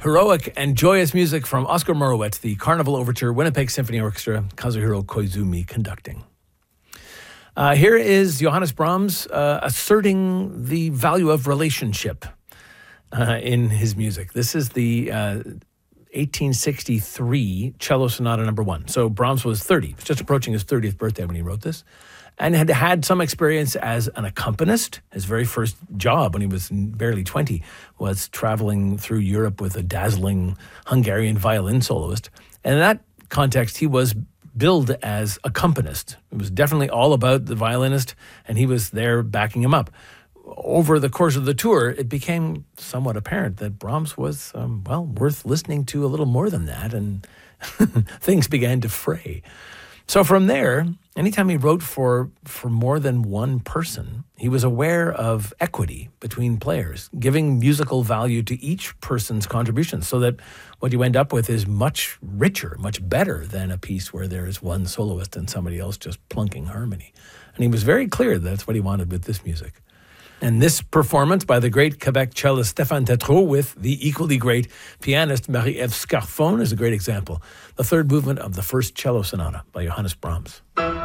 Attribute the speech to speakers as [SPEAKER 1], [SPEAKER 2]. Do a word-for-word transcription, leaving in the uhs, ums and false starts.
[SPEAKER 1] Heroic and joyous music from Oscar Morowitz, the Carnival Overture, Winnipeg Symphony Orchestra, Kazuhiro Koizumi conducting. Uh, here is Johannes Brahms uh, asserting the value of relationship uh, in his music. This is the uh, eighteen sixty-three Cello Sonata number one. So Brahms was thirty. He was just approaching his thirtieth birthday when he wrote this, and had had some experience as an accompanist. His very first job when he was barely twenty was traveling through Europe with a dazzling Hungarian violin soloist. And in that context, he was billed as accompanist. It was definitely all about the violinist, and he was there backing him up. Over the course of the tour, it became somewhat apparent that Brahms was, um, well, worth listening to a little more than that, and things began to fray. So from there, anytime he wrote for, for more than one person, he was aware of equity between players, giving musical value to each person's contributions, so that what you end up with is much richer, much better than a piece where there is one soloist and somebody else just plunking harmony. And he was very clear that's what he wanted with this music. And this performance by the great Quebec cellist Stéphane Tétrault with the equally great pianist Marie-Ève Scarfone is a great example. The third movement of the first cello sonata by Johannes Brahms.